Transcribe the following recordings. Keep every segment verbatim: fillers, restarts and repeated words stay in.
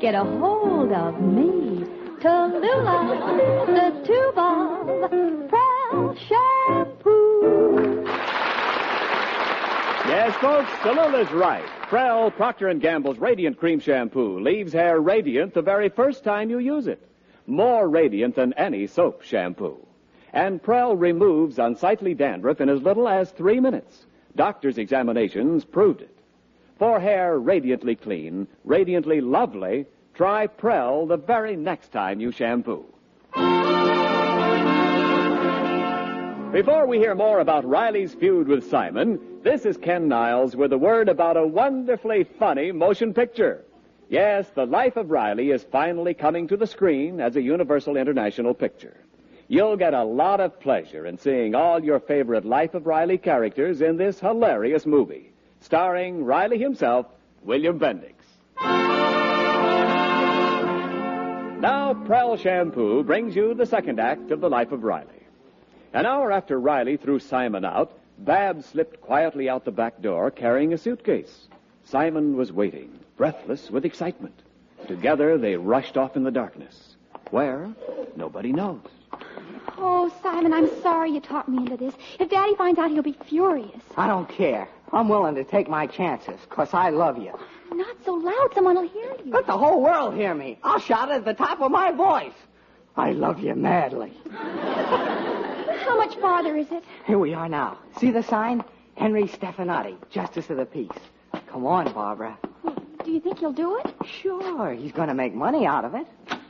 Get a hold of me. Tallulah, the tube of Prell shampoo. Yes, folks, Tallulah's right. Prell Procter and Gamble's Radiant Cream Shampoo leaves hair radiant the very first time you use it. More radiant than any soap shampoo. And Prell removes unsightly dandruff in as little as three minutes. Doctors' examinations proved it. For hair radiantly clean, radiantly lovely, try Prell the very next time you shampoo. Before we hear more about Riley's feud with Simon, this is Ken Niles with a word about a wonderfully funny motion picture. Yes, The Life of Riley is finally coming to the screen as a Universal International picture. You'll get a lot of pleasure in seeing all your favorite Life of Riley characters in this hilarious movie, starring Riley himself, William Bendix. Now, Prell Shampoo brings you the second act of The Life of Riley. An hour after Riley threw Simon out, Babs slipped quietly out the back door carrying a suitcase. Simon was waiting, breathless with excitement. Together, they rushed off in the darkness. Where? Nobody knows. Oh, Simon, I'm sorry you talked me into this. If Daddy finds out, he'll be furious. I don't care. I'm willing to take my chances, because I love you. Not so loud. Someone will hear you. Let the whole world hear me. I'll shout it at the top of my voice. I love you madly. How much farther is it? Here we are now. See the sign? Henry Stefanati, Justice of the Peace. Come on, Barbara. Do you think he'll do it? Sure. He's going to make money out of it.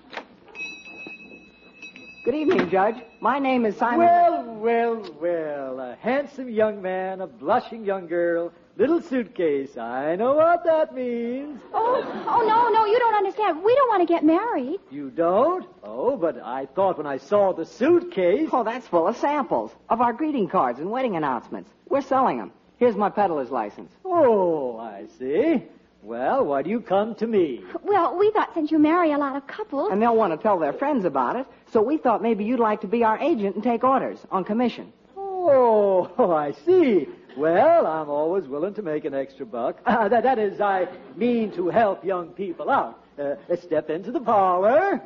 Good evening, Judge. My name is Simon... Well, well, well. A handsome young man, a blushing young girl, little suitcase. I know what that means. Oh, oh, no, no, you don't understand. We don't want to get married. You don't? Oh, but I thought when I saw the suitcase... Oh, that's full of samples of our greeting cards and wedding announcements. We're selling them. Here's my peddler's license. Oh, I see. Well, why do you come to me? Well, we thought since you marry a lot of couples... And they'll want to tell their friends about it, so we thought maybe you'd like to be our agent and take orders on commission. Oh, oh I see. Well, I'm always willing to make an extra buck. Uh, that, that is, I mean to help young people out. Uh, let's step into the parlor.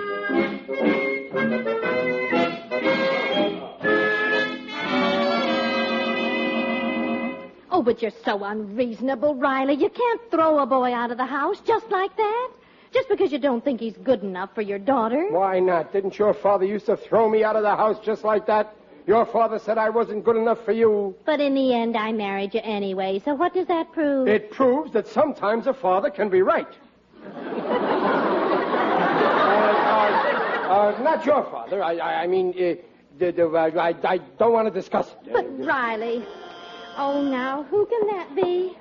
Oh, but you're so unreasonable, Riley. You can't throw a boy out of the house just like that. Just because you don't think he's good enough for your daughter. Why not? Didn't your father used to throw me out of the house just like that? Your father said I wasn't good enough for you. But in the end, I married you anyway, so what does that prove? It proves that sometimes a father can be right. uh, uh, uh, not your father. I, I, I mean, uh, the, the, uh, I, I don't want to discuss it. But, Riley... Oh, now, who can that be?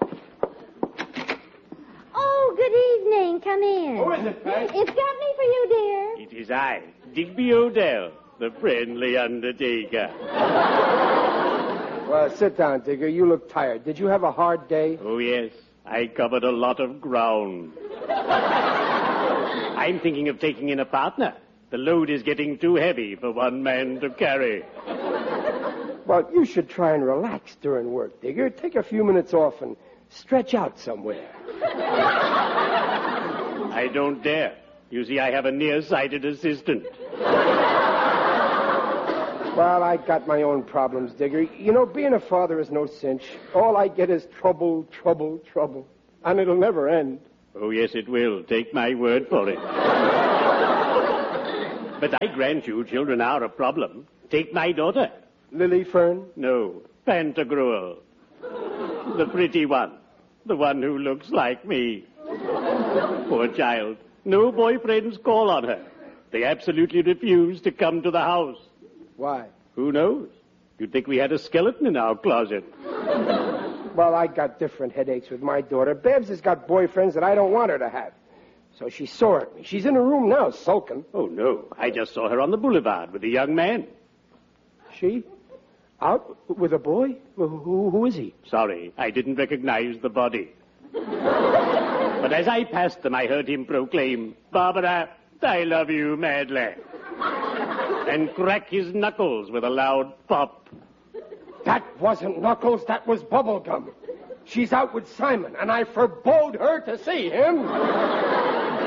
Oh, good evening. Come in. Who is it, Pat? It's got me for you, dear. It is I, Digby Odell, the friendly undertaker. Well, sit down, Digger. You look tired. Did you have a hard day? Oh, yes. I covered a lot of ground. I'm thinking of taking in a partner. The load is getting too heavy for one man to carry. Well, you should try and relax during work, Digger. Take a few minutes off and stretch out somewhere. I don't dare. You see, I have a nearsighted assistant. Well, I got my own problems, Digger. You know, being a father is no cinch. All I get is trouble, trouble, trouble. And it'll never end. Oh, yes, it will. Take my word for it. But I grant you, children are a problem. Take my daughter. Lily Fern? No, Pantagruel. The pretty one. The one who looks like me. Poor child. No boyfriends call on her. They absolutely refuse to come to the house. Why? Who knows? You'd think we had a skeleton in our closet. Well, I got different headaches with my daughter. Babs has got boyfriends that I don't want her to have. So she's sore at me. She's in her room now, sulking. Oh, no. I just saw her on the boulevard with a young man. She? Out with a boy? Who, who, who is he? Sorry, I didn't recognize the body. But as I passed them, I heard him proclaim, Barbara, I love you madly. And crack his knuckles with a loud pop. That wasn't knuckles, that was bubble gum. She's out with Simon, and I forbade her to see him.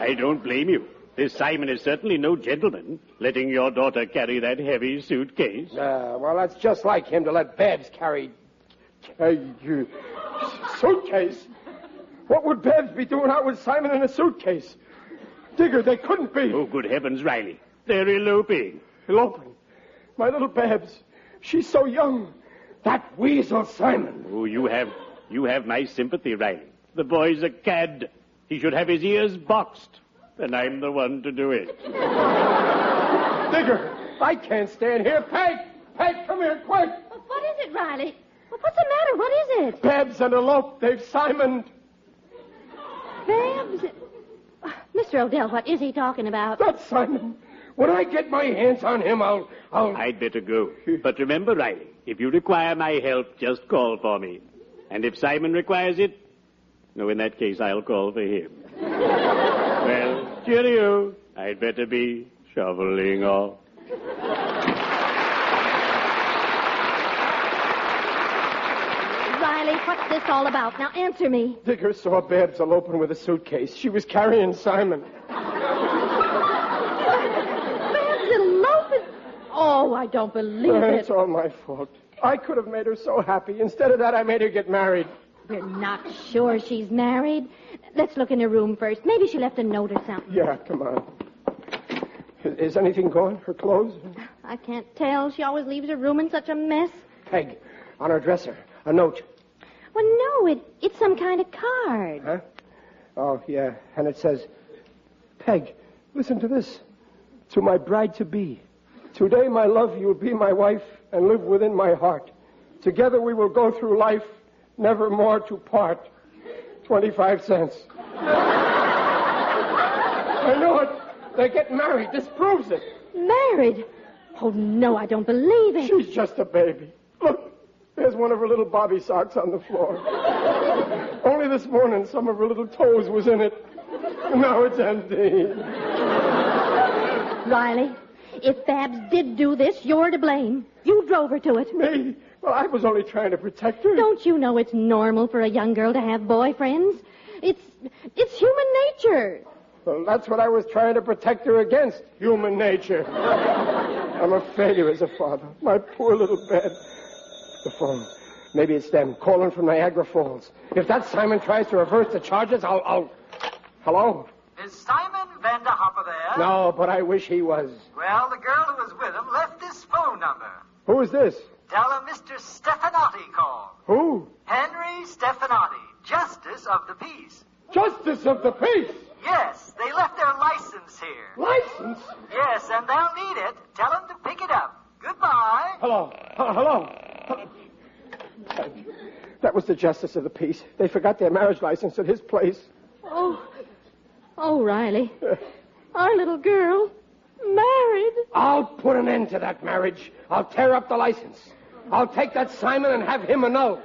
I don't blame you. This Simon is certainly no gentleman, letting your daughter carry that heavy suitcase. Uh, well, that's just like him to let Babs carry... carry uh, suitcase. What would Babs be doing out with Simon in a suitcase? Digger, they couldn't be. Oh, good heavens, Riley. They're eloping. Eloping? My little Babs. She's so young. That weasel Simon. Oh, you have you have my sympathy, Riley. The boy's a cad. He should have his ears boxed. And I'm the one to do it. Digger, I can't stand here. Peg! Peg, come here, quick! What is it, Riley? What's the matter? What is it? Babs and elope. They've Simoned. Babs? Uh, Mister Odell, what is he talking about? That's Simon. When I get my hands on him, I'll... I'll... I'd better go. But remember, Riley, if you require my help, just call for me. And if Simon requires it, no, in that case, I'll call for him. Well, cheerio. I'd better be shoveling off. Riley, what's this all about? Now answer me. Digger saw Babs eloping with a suitcase. She was carrying Simon. Babs eloping? Oh, I don't believe Uh, it. it's all my fault. I could have made her so happy. Instead of that, I made her get married. We're not sure she's married. Let's look in her room first. Maybe she left a note or something. Yeah, come on. Is, is anything gone? Her clothes? I can't tell. She always leaves her room in such a mess. Peg, on her dresser, a note. Well, no, it, it's some kind of card. Huh? Oh, yeah. And it says, Peg, listen to this. To my bride-to-be. Today, my love, you'll be my wife and live within my heart. Together we will go through life, never more to part. Twenty-five cents. I know it. They get married. This proves it. Married? Oh, no, I don't believe it. She's just a baby. Look, there's one of her little bobby socks on the floor. Only this morning, some of her little toes was in it. Now it's empty. Riley, if Babs did do this, you're to blame. You drove her to it. Me? Well, I was only trying to protect her. Don't you know it's normal for a young girl to have boyfriends? It's it's human nature. Well, that's what I was trying to protect her against, human nature. I'm a failure as a father. My poor little bed. The phone. Maybe it's them calling from Niagara Falls. If that Simon tries to reverse the charges, I'll... I'll... Hello? Is Simon Vanderhopper there? No, but I wish he was. Well, the girl who was with him left this phone number. Who is this? Tell him Mister Stefanati called. Who? Henry Stefanati, Justice of the Peace. Justice of the Peace. Yes, they left their license here. License? Yes, and they'll need it. Tell them to pick it up. Goodbye. Hello. Uh, hello. That was the Justice of the Peace. They forgot their marriage license at his place. Oh, oh, Riley. Our little girl. Married. I'll put an end to that marriage. I'll tear up the license. I'll take that Simon and have him annul.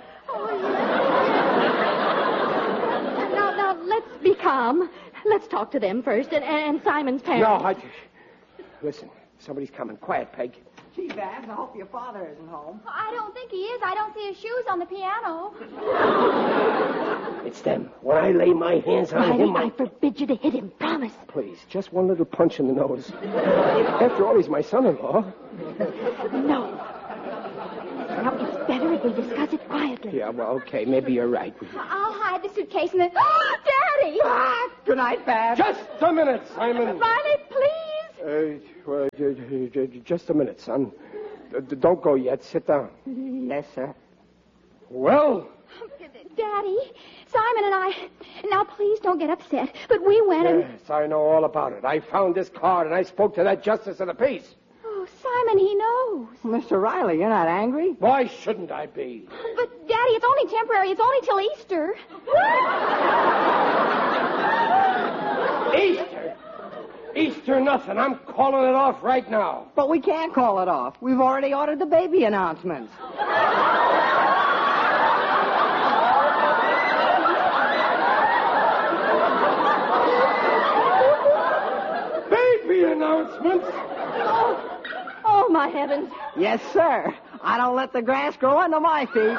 Now, now, let's be calm. Let's talk to them first, and, and Simon's parents. No, I... Listen, somebody's coming. Quiet, Peg. Gee, Babs, I hope your father isn't home. I don't think he is. I don't see his shoes on the piano. It's them. When I lay my hands on Riley, him, I... I forbid you to hit him. Promise. Please, just one little punch in the nose. After all, he's my son-in-law. No. Now, it's better if we discuss it quietly. Yeah, well, okay, maybe you're right. I'll hide the suitcase in the... Oh, Daddy! Ah, good night, Babs. Just a minute, Simon. Riley, please! Uh, well, j- j- j- just a minute, son. D- d- don't go yet. Sit down. Yes, sir. Well... Daddy, Simon and I... Now, please don't get upset, but we went and... Yes, I know all about it. I found this card, and I spoke to that Justice of the Peace. Oh, Simon, he knows. Mister Riley, you're not angry? Why shouldn't I be? But, Daddy, it's only temporary. It's only till Easter. Easter? Easter nothing. I'm calling it off right now. But we can't call it off. We've already ordered the baby announcements. Baby announcements? Oh, oh, my heavens. Yes, sir. I don't let the grass grow under my feet.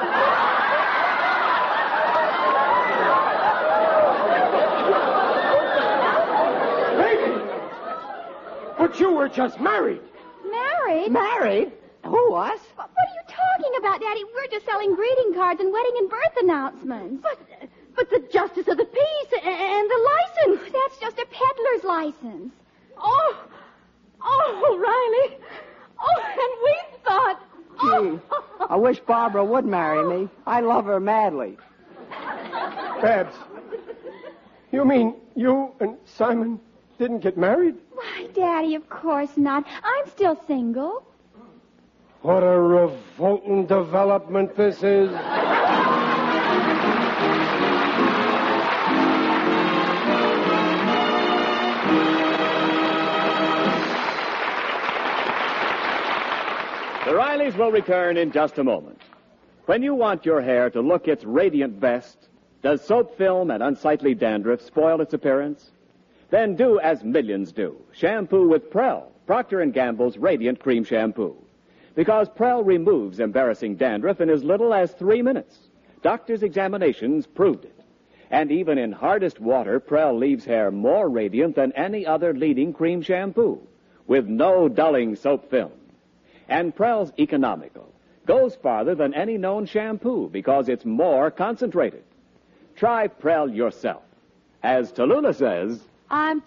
But you were just married. Married? Married? Who, us? What are you talking about, Daddy? We're just selling greeting cards and wedding and birth announcements. But, but the justice of the peace a- and the license. That's just a peddler's license. Oh, oh, Riley. Oh, and we thought. Gee, Oh. I wish Barbara would marry me. I love her madly. Babs, you mean you and Simon didn't get married? Why, Daddy, of course not. I'm still single. What a revolting development this is. The Rileys will return in just a moment. When you want your hair to look its radiant best, does soap film and unsightly dandruff spoil its appearance? Then do as millions do. Shampoo with Prel, Procter and Gamble's Radiant Cream Shampoo. Because Prel removes embarrassing dandruff in as little as three minutes. Doctors' examinations proved it. And even in hardest water, Prel leaves hair more radiant than any other leading cream shampoo, with no dulling soap film. And Prel's economical, goes farther than any known shampoo because it's more concentrated. Try Prel yourself. As Tallulah says, I'm